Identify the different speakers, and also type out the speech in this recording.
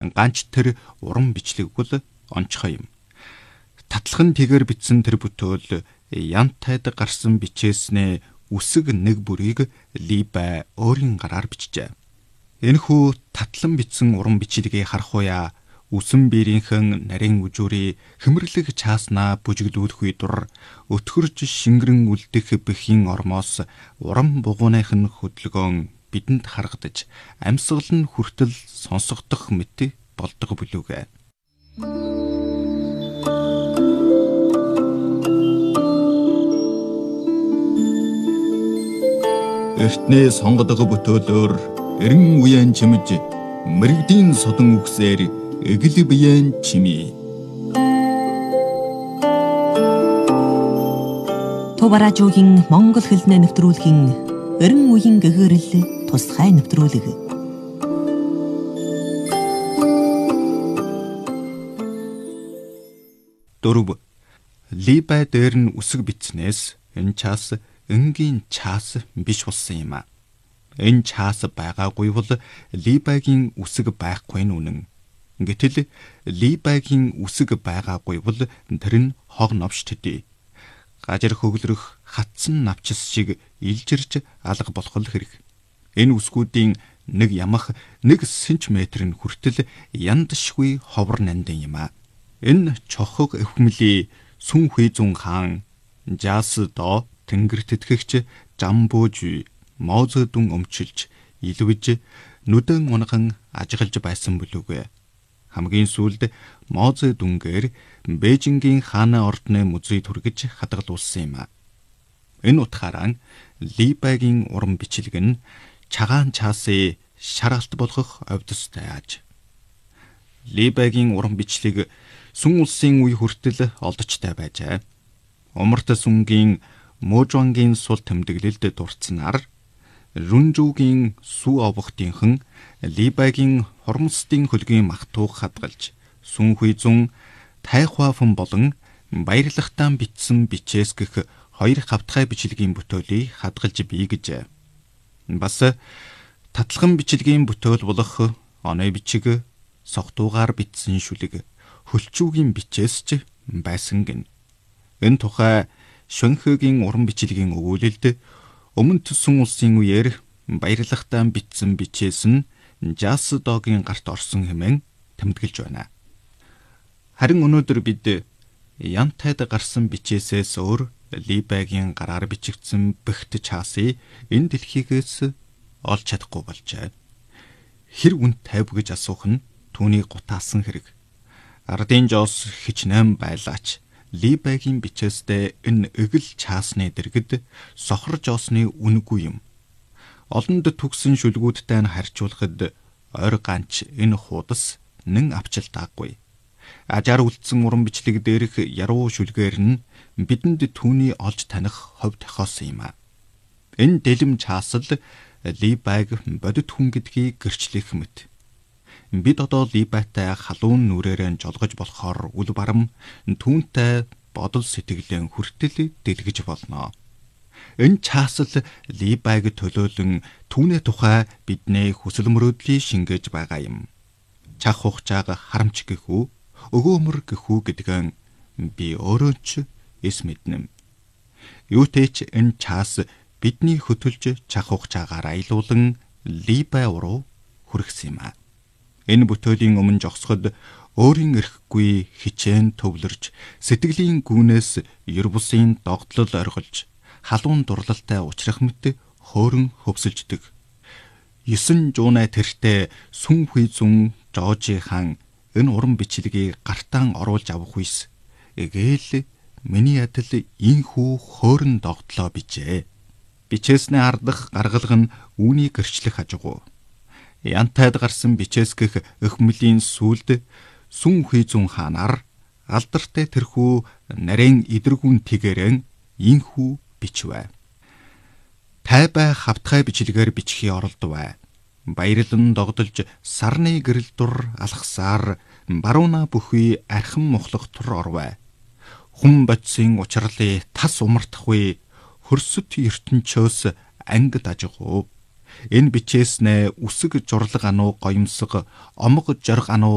Speaker 1: ганч тэр уран бичлэг бол онцгой юм. Татлахын тэгээр бичсэн тэр бүтээл Янтайд гарсан бичээснээ үсэг нэг бүрийг Либай өөрийн гараар бичжээ. Энэхүү татлан бичсэн уран бичлэгийг харах уяа үсэн биерийнхэн нарийн үжүүрийг хэмэрлэг чааснаа бүжиглүүлэх үе дур өтгөрж шингэрэн үлдэх бэхийн ормоос уран бугууных нь хөдөлгөөн бидэнд харагдаж амьсгал нь хүртэл сонсогдох мэт болдог бүлүүгээ. Эртнээ сонгодог бүтөөлөөр эрен уян чимж мэрэгдийн содон үгсээр эгэл биеэн чими.
Speaker 2: Туваражуугийн монгол хэлнээ нэвтрүүлгийн эрен үеийн гэгэрэл тусгай нэвтрүүлэг.
Speaker 1: Дөрөв. Либай дээр нь үсэг бичснээс энэ чаас энгийн чаас биш болсон юм а. Энэ чаас байгаагүй бол Либайгийн үсэг байхгүй нь үнэн. Гэтэл Либайгийн үсэг байгаагүй бол тэр нь хог новш төдий. Гажир хөглөрөх хатсан навчис шиг илжирч алга болох хэрэг. Энэ үсгүүдийн нэг ямах 1 см хүртэл яндшгүй ховор нандин юм а. Энэ чохог эвхмэли Сүн Хуйзун хаан Жаас доо тэнгэр тэтгэгч Жамбууж Моозодун өмчилж илвэж нүдэн унган ажиглаж байсан бүлүүгээ. Хамгийн сүүлд Моозодунгээр Бээжингийн хааны ордны музейд хүргэж хадгалуулсан юм а. Энэ утгаараа Либайгийн уран бичлэг нь цагаан чаасыг шаргалт болгох овдостой аж. Либайгийн уран бичлэг Сүн улсын үе хүртэл олдочтой байжээ. Умарт сүнгийн Можонгийн сул тэмдэглэлд дурдсанаар Рүнжүүгийн сүү овогтынхан Либайгийн хормостын хөлгийн махтууг хадгалж Сүн Хуйзун Тайхуафан болон баярлагтаан бичсэн бичээс гэх 2 хавтгай бичлэгийн бүтээлийг хадгалж бий гэж. Бас татлахын бичлэгийн бүтээл болох оной бичиг согтуугаар бичсэн шүлэг хөлчүүгийн бичээс ч байсан гин. Энэ тухай Шөнхөгийн уран бичлэгийн өгүүлэлд өмнө Сүн улсын үеэр баярлагтаан бичсэн бичээс нь Жаас догийн гарт орсон хэмээн тэмдэглэж байна. Харин өнөөдөр бид Янтайд гарсан бичээсээс өөр Либайгийн гараар бичигдсэн бэгт чаасыг энэ дэлхийгээс олж чадахгүй болжээ. Хэр үн тайв гэж асуух нь түүний гутаасан хэрэг. Ардын жоос хичнээн байлаач Либайгийн бичээстэй энэ эгэл чаасны дэргэд сохор жоосны үнэгүй юм. Олонд түгсэн шүлгүүдтэй нь харьцуулахад ойр ганч энэ хуудас нэн авчилтаагүй. Ажаар үлдсэн уран бичлэг дээрх яруу шүлгээр нь бидэнд түүний олж таних ховд тохиосон юм а. Энэ дэлгэм чаасл Либайг бодит хүн гэдгийг гэрчлэх мэт. Бид одоо Либайтай халуун нүрээрээ жолгож болохоор үл барам түүнтэй бодол сэтгэлэн хүртэл дэлгэж болно. Энэ чаасл Либайг төлөөлөн түүний тухай бидний хүсэл мөрөөдлийг шингээж байгаа юм. Чах хугацааг харамч гэхүү, өгөөмөр гэхүү гэдгэн би өөрөө ч эс мэднэм. Юутэйч энэ чаас бидний хөтөлж чах хугацаагаар аялуулан Либай уруу хүргэсэн юм а. Энэ бүтээлийн өмнө жогсоход өөрийн эрхгүй хичээн төвлөрж сэтгэлийн гүнээс ер бусын догтлол оргилж халуун дурлалтай учрах мэт хөөрөн хөвсөлждөг. 9 жуунай тэртээ Сүн Хуйзун Жожи хаан энэ уран бичлэгийг гартаан оруулж авах үйс эгээл миний адил инхүү хөөрөн догтлоо бичээ. Бичээсний ардах гаргалга нь үүнийг гэрчлэх ажгүй. Янтайд гарсан бичээс гэх өхмөлийн сүлд Сүн Хуйзун хаанаар алдартай тэрхүү нарийн идэргүүн тэгэрэн инхүү бичвэ. Тайбай хавтгай бичлэгээр бичхий оролдвэ. Баярлан догдолж сарны гэрэл дур алхасаар барууна бүхий архин мухлах тур орвэ. Хүн бодисын учрлыг тас умартахгүй хөрсөт ертөнчөөс ангид ажигуу. Энэ бичээснэ үсэг журлаг ануу гоёмсог омог жорг ануу